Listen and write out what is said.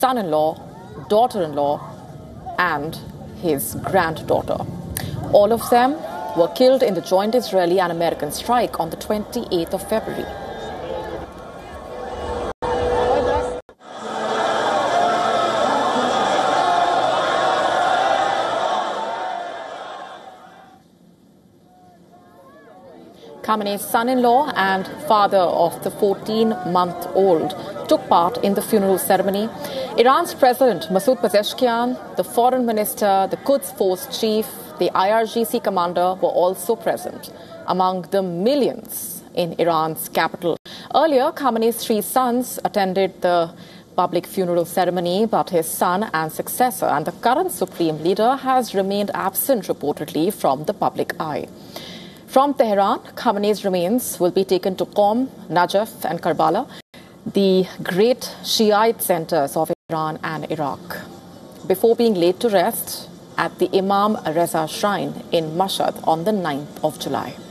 son-in-law, daughter-in-law, and his granddaughter. All of them were killed in the joint Israeli and American strike on the 28th of February. Khamenei's son-in-law and father of the 14-month-old took part in the funeral ceremony. Iran's President Masoud Pezeshkian, the foreign minister, the Quds Force chief, the IRGC commander were also present, among the millions in Iran's capital. Earlier, Khamenei's three sons attended the public funeral ceremony, but his son and successor and the current supreme leader has remained absent reportedly from the public eye. From Tehran, Khamenei's remains will be taken to Qom, Najaf and Karbala, the great Shiite centers of Iran and Iraq, before being laid to rest at the Imam Reza Shrine in Mashhad on the 9th of July.